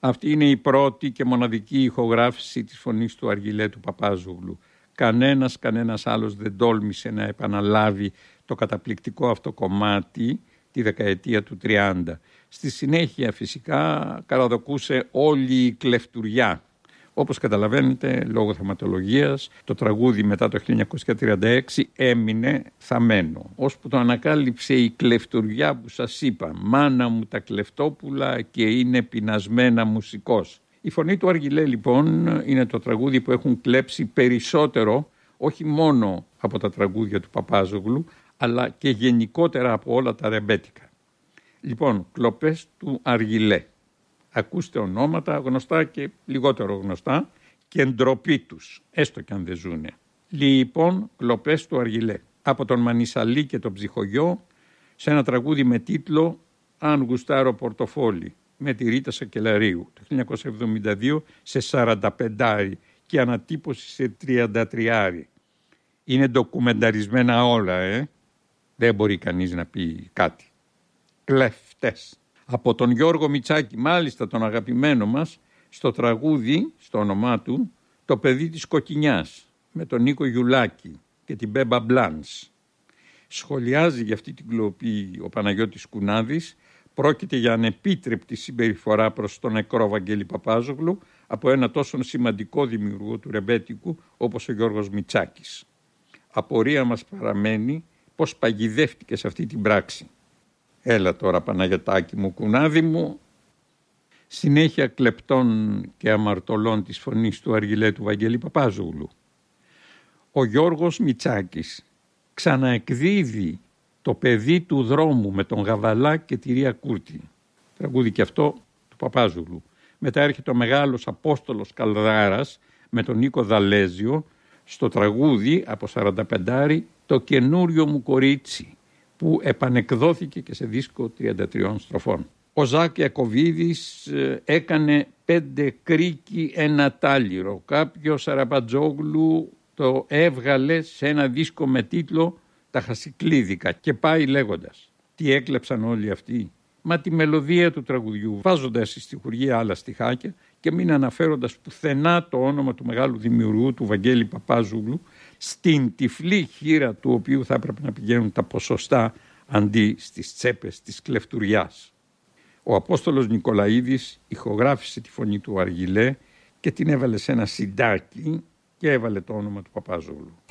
Αυτή είναι η πρώτη και μοναδική ηχογράφηση της φωνής του Αργιλέ του Παπάζογλου. Κανένας άλλος δεν τόλμησε να επαναλάβει το καταπληκτικό αυτό κομμάτι τη δεκαετία του 30. Στη συνέχεια φυσικά καραδοκούσε όλη η κλεφτουριά. Όπως καταλαβαίνετε, λόγω θεματολογίας, το τραγούδι μετά το 1936 έμεινε θαμμένο. Ώσπου το ανακάλυψε η κλεφτουριά που σας είπα. Μάνα μου τα κλεφτόπουλα και είναι πεινασμένα μουσικός. Η φωνή του Αργιλέ λοιπόν είναι το τραγούδι που έχουν κλέψει περισσότερο, όχι μόνο από τα τραγούδια του Παπάζογλου, αλλά και γενικότερα από όλα τα ρεμπέτικα. Λοιπόν, κλοπές του Αργιλέ. Ακούστε ονόματα γνωστά και λιγότερο γνωστά και ντροπή τους, έστω και αν δεν ζουνε. Λοιπόν, κλοπές του Αργιλέ. Από τον Μανισαλή και τον Ψυχογιό, σε ένα τραγούδι με τίτλο «Αν γουστάρω πορτοφόλι», με τη Ρίτα Σακελαρίου, το 1972 σε 45 και ανατύπωση σε 33. Είναι ντοκουμενταρισμένα όλα, Δεν μπορεί κανείς να πει κάτι. Κλέφτες. Από τον Γιώργο Μητσάκη, μάλιστα τον αγαπημένο μας, στο τραγούδι, στο όνομά του, «Το παιδί της Κοκκινιάς», με τον Νίκο Γιουλάκη και την Μπέμπα Μπλάνς. Σχολιάζει για αυτή την κλοπή ο Παναγιώτης Κουνάδης. Πρόκειται για ανεπίτρεπτη συμπεριφορά προς τον νεκρό Βαγγέλη Παπάζογλου από ένα τόσο σημαντικό δημιουργό του ρεμπέτικου όπως ο Γιώργος Μητσάκης. Απορία μας παραμένει πώς παγιδεύτηκε σε αυτή την πράξη. Έλα τώρα Παναγιωτάκη μου, Κουνάδη μου. Συνέχεια κλεπτών και αμαρτωλών της φωνής του Αργιλέ του Βαγγέλη Παπάζογλου. Ο Γιώργος Μητσάκης ξαναεκδίδει «Το παιδί του δρόμου» με τον Γαβαλά και τη Ρία Κούρτη. Τραγούδι και αυτό του Παπάζογλου. Μετά έρχεται ο μεγάλος Απόστολος Καλδάρας με τον Νίκο Δαλέζιο στο τραγούδι από 45 «Το καινούριο μου κορίτσι», που επανεκδόθηκε και σε δίσκο 33 στροφών. Ο Ζάκ Ιακωβίδης έκανε 5 κρίκι ένα τάλιρο. Κάποιος Αραμπατζόγλου το έβγαλε σε ένα δίσκο με τίτλο «Τα Χασικλίδικα» και πάει λέγοντας. Τι έκλεψαν όλοι αυτοί? Μα τη μελωδία του τραγουδιού, βάζοντας στη στιχουργία άλλα στιχάκια και μην αναφέροντας πουθενά το όνομα του μεγάλου δημιουργού του Βαγγέλη Παπάζογλου, στην τυφλή χείρα του οποίου θα έπρεπε να πηγαίνουν τα ποσοστά αντί στις τσέπες της κλεφτουριάς. Ο Απόστολος Νικολαίδης ηχογράφησε τη φωνή του Αργιλέ και την έβαλε σε ένα συντάκι και έβαλε το όνομα του Παπάζογλου.